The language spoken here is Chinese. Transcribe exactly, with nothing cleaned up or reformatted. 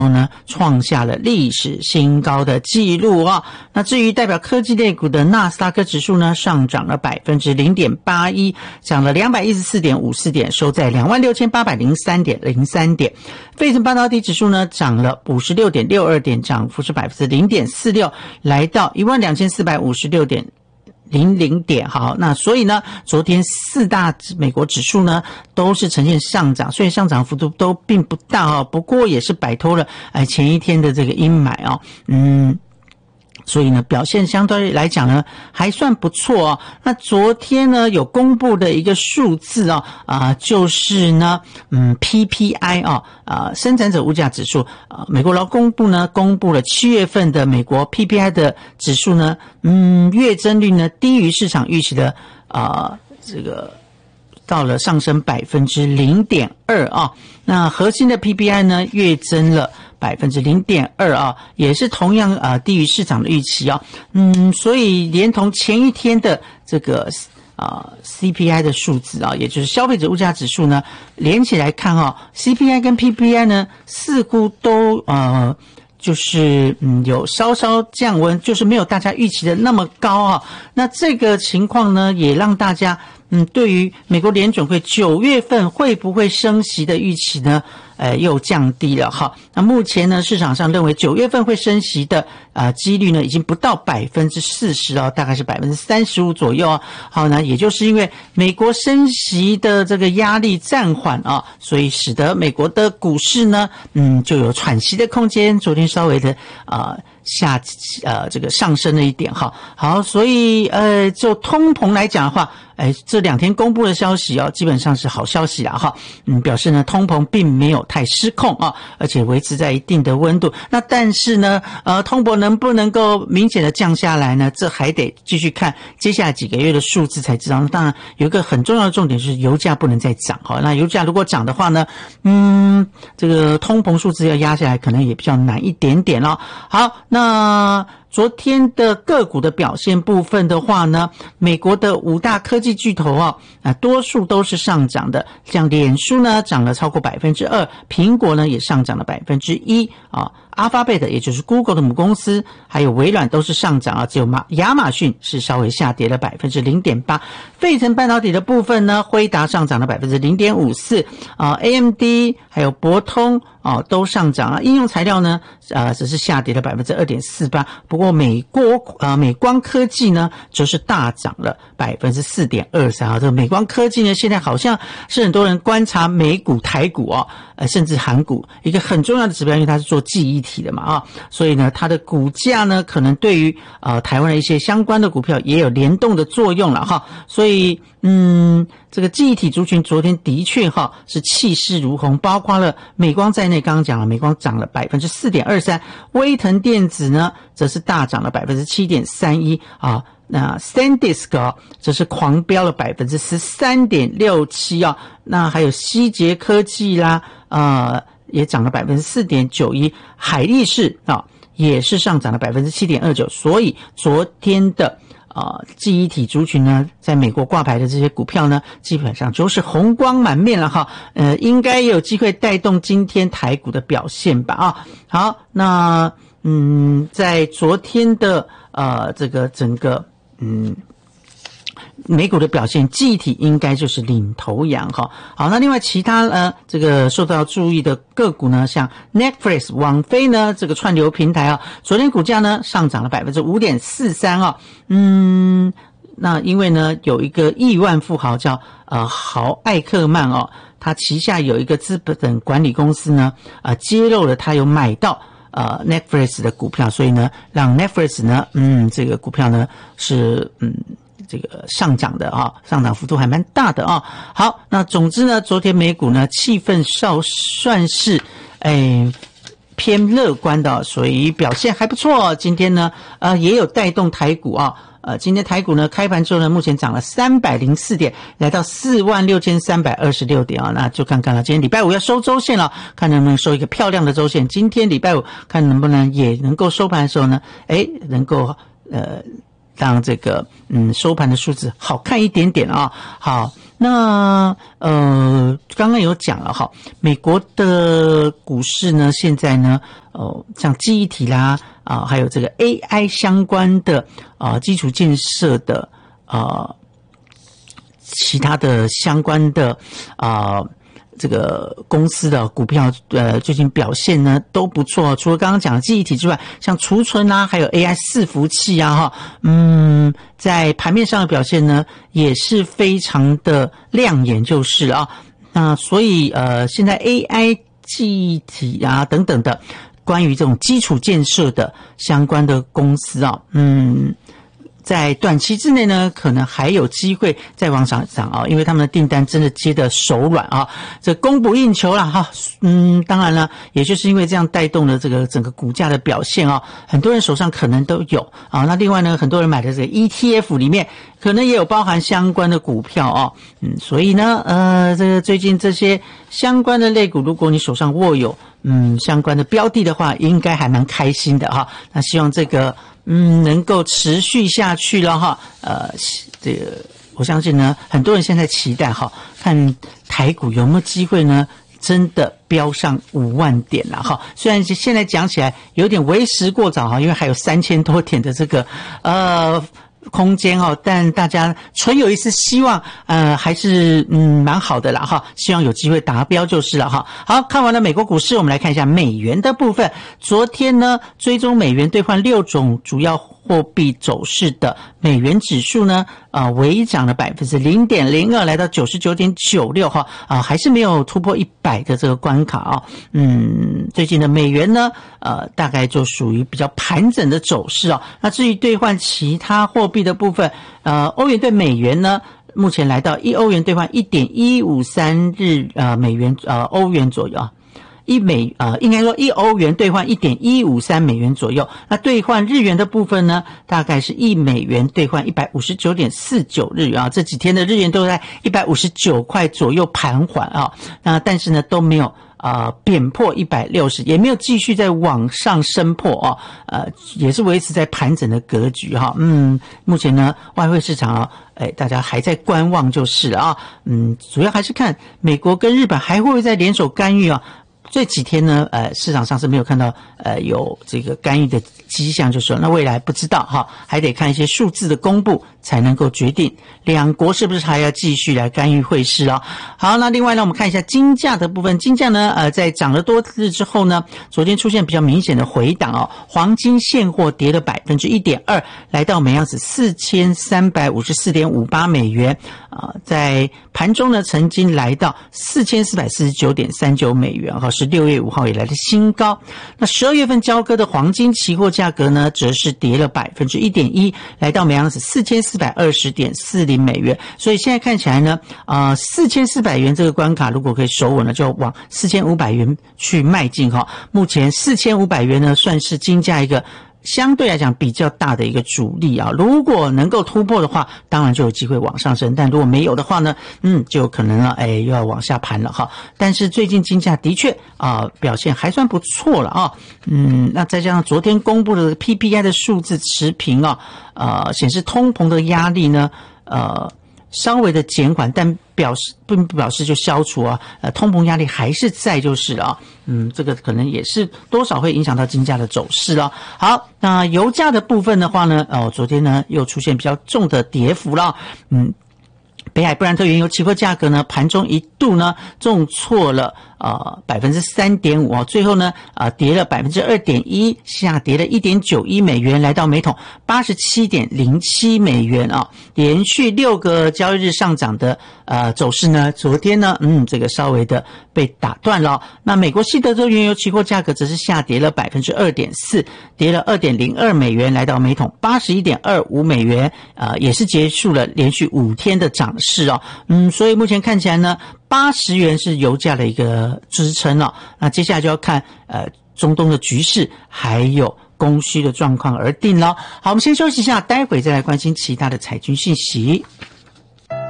呢创下了历史新高的纪录啊。那至于代表科技类股的纳斯达克指数呢，上涨了 百分之零点八一， 涨了 两百一十四点五四 点，收在 两万六千八百零三点零三 点。费城半导体指数呢涨了 五十六点六二 点，涨幅是 百分之零点四六， 来到 一万两千四百五十六点零零点。好，那所以呢，昨天四大美国指数呢都是呈现上涨，虽然上涨幅度都并不大哦，不过也是摆脱了哎前一天的这个阴霾哦，嗯。所以呢，表现相对来讲呢，还算不错哦。那昨天呢，有公布的一个数字哦，啊、呃，就是呢，嗯 ，P P I 啊、哦，啊、呃，生产者物价指数，啊、呃，美国劳工部呢公布了七月份的美国 P P I 的指数呢，嗯，月增率呢低于市场预期的，啊、呃，这个到了上升百分之零点二啊。那核心的 P P I 呢，月增了百分之零点二啊，也是同样啊、呃、低于市场的预期啊。嗯，所以连同前一天的这个啊、呃、C P I 的数字啊，也就是消费者物价指数呢，连起来看啊 ，C P I 跟 P P I 呢似乎都呃就是嗯有稍稍降温，就是没有大家预期的那么高啊。那这个情况呢，也让大家嗯对于美国联准会九月份会不会升息的预期呢，呃，又降低了哈。那目前呢，市场上认为九月份会升息的啊、呃、几率呢，已经不到百分之四十哦，大概是百分之三十五左右哦。好，那也就是因为美国升息的这个压力暂缓啊，所以使得美国的股市呢，嗯，就有喘息的空间。昨天稍微的啊、呃、下呃这个上升了一点哈。好，所以呃就通膨来讲的话，哎，这两天公布的消息哦，基本上是好消息啦哈。嗯，表示呢通膨并没有太失控啊，而且维持在一定的温度。那但是呢，呃，通膨能不能够明显的降下来呢？这还得继续看接下来几个月的数字才知道。当然，有一个很重要的重点是油价不能再涨哈。那油价如果涨的话呢，嗯，这个通膨数字要压下来，可能也比较难一点点哦。好，那昨天的个股的表现部分的话呢，美国的五大科技巨头啊，啊，多数都是上涨的。像脸书呢涨了超过百分之二，苹果呢也上涨了百分之一啊。Alphabet 也就是 Google 的母公司，还有微软都是上涨啊，只有马亚马逊是稍微下跌了百分之零点八。费城半导体的部分呢，辉达上涨了百分之零点五四啊 ，A M D 还有博通啊都上涨啊。应用材料呢，呃只是下跌了百分之二点四八。不过美国呃美光科技呢，则是大涨了百分之四点二三啊。这个美光科技呢，现在好像是很多人观察美股、台股啊，呃甚至韩股一个很重要的指标，因为它是做记忆体的嘛啊，所以呢，它的股价呢，可能对于呃台湾的一些相关的股票也有联动的作用了哈。所以嗯，这个记忆体族群昨天的确哈是气势如虹，包括了美光在内，刚刚讲了，美光涨了百分之四点二三，威腾电子呢则是大涨了百分之七点三一啊。那 SanDisk 啊，这是狂飙了百分之十三点六七啊。那还有希捷科技啦，呃。也涨了百分之四点九一，海力士啊也是上涨了百分之七点二九，所以昨天的呃记忆体族群呢，在美国挂牌的这些股票呢，基本上就是红光满面了哈，呃，应该也有机会带动今天台股的表现吧啊。好，那嗯，在昨天的呃这个整个嗯。美股的表现，记忆体应该就是领头羊哈。好，那另外其他呃这个受到注意的个股呢，像 Netflix 网飞呢这个串流平台啊，昨天股价呢上涨了百分之五点四三啊。嗯，那因为呢有一个亿万富豪叫呃豪艾克曼哦，他旗下有一个资本管理公司呢，呃揭露了他有买到呃 Netflix 的股票，所以呢让 Netflix 呢嗯这个股票呢是嗯。这个上涨的啊，上涨幅度还蛮大的啊。好，那总之呢，昨天美股呢气氛稍算是诶偏乐观的，所以表现还不错。今天呢，呃也有带动台股啊。呃，今天台股呢开盘之后呢，目前涨了三百零四点，来到四万六千三百二十六点啊。那就看看了，今天礼拜五要收周线了，看能不能收一个漂亮的周线。今天礼拜五看能不能也能够收盘的时候呢，诶能够呃。让这个嗯收盘的数字好看一点点啊。好， 那呃，刚刚有讲了哈，美国的股市呢，现在呢，呃，像记忆体啦啊、呃，还有这个 A I 相关的啊、呃、基础建设的啊。呃其他的相关的啊、呃，这个公司的股票，呃，最近表现呢都不错。除了刚刚讲的记忆体之外，像储存啊，还有 A I 伺服器啊，哈，嗯，在盘面上的表现呢也是非常的亮眼，就是啊。那所以呃，现在 A I 记忆体啊等等的，关于这种基础建设的相关的公司啊，嗯。在短期之内呢，可能还有机会再往上涨啊，因为他们的订单真的接得手软啊，这供不应求了哈。嗯，当然了，也就是因为这样带动了这个整个股价的表现啊，很多人手上可能都有啊。那另外呢，很多人买的这个 E T F 里面可能也有包含相关的股票啊。嗯，所以呢，呃，这个最近这些相关的类股，如果你手上握有嗯相关的标的的话，应该还蛮开心的哈。那希望这个。嗯，能够持续下去了哈。呃，这个我相信呢，很多人现在期待哈，看台股有没有机会呢，真的飙上五万点了哈。虽然现在讲起来有点为时过早哈，因为还有三千多点的这个呃。空间哦，但大家存有一丝希望，呃，还是嗯蛮好的啦哈，希望有机会达标就是了哈。好，看完了美国股市，我们来看一下美元的部分。昨天呢，追踪美元兑换六种主要货币走势的美元指数呢，啊、呃，微涨了百分之零点零二，来到九十九点九六哈，啊、呃，还是没有突破一百的这个关卡啊、哦。嗯，最近的美元呢，呃，大概就属于比较盘整的走势哦。那至于兑换其他货币的部分，呃，欧元对美元呢，目前来到一欧元兑换 一点一五三 日呃美元呃欧元左右啊。一美呃，应该说一欧元兑换 一点一五三 美元左右。那兑换日元的部分呢，大概是一美元兑换 一百五十九点四九 日元啊。这几天的日元都在一百五十九块左右盘桓啊。那但是呢都没有呃贬破一百六十，也没有继续在往上升破啊。呃，也是维持在盘整的格局哈。嗯，目前呢外汇市场啊。哎，大家还在观望就是了啊。嗯，主要还是看美国跟日本还会不会再联手干预啊。这几天呢，呃，市场上是没有看到呃有这个干预的迹象，就是说那未来不知道哈，还得看一些数字的公布才能够决定两国是不是还要继续来干预汇市啊。好，那另外呢，我们看一下金价的部分，金价呢，呃，在涨了多日之后呢，昨天出现比较明显的回档哦，黄金现货跌了百分之一点二，来到每盎司四千三百五十四点五八美元啊、呃，在盘中呢，曾经来到四千四百四十九点三九美元哈。是六月五号以来的新高。那十二月份交割的黄金期货价格呢，则是跌了百分之一点一，来到每盎司四千四百二十点四零美元。所以现在看起来呢，呃，四千四百元这个关卡如果可以守稳了，就往四千五百元去迈进哈。目前四千五百元呢，算是金价一个。相对来讲比较大的一个阻力啊，如果能够突破的话，当然就有机会往上升，但如果没有的话呢，嗯，就可能了，哎，又要往下盘了哈。但是最近金价的确啊、呃、表现还算不错了啊，嗯，那再加上昨天公布的 P P I 的数字持平啊，呃，显示通膨的压力呢，呃。稍微的减缓，但表示并不表示就消除啊，呃，通膨压力还是在就是了啊，嗯，这个可能也是多少会影响到金价的走势了。好，那油价的部分的话呢，哦，昨天呢又出现比较重的跌幅了，嗯。北海布兰特原油期货价格呢，盘中一度呢重挫了呃百分之三点五哦，最后呢啊、呃、跌了百分之二点一，下跌了一点九一美元，来到每桶八十七点零七美元啊、哦，连续六个交易日上涨的呃走势呢，昨天呢嗯这个稍微的被打断了、哦。那美国西德州原油期货价格则是下跌了百分之二点四，跌了二点零二美元，来到每桶八十一点二五美元，呃也是结束了连续五天的涨势哦，嗯，所以目前看起来呢，八十元是油价的一个支撑了、哦。那接下来就要看呃中东的局势还有供需的状况而定了。好，我们先休息一下，待会再来关心其他的财经信息。